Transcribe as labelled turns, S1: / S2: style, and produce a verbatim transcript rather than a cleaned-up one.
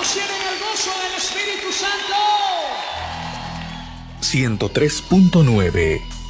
S1: ¿Cuántos tienen el gozo del Espíritu Santo?
S2: ciento tres punto nueve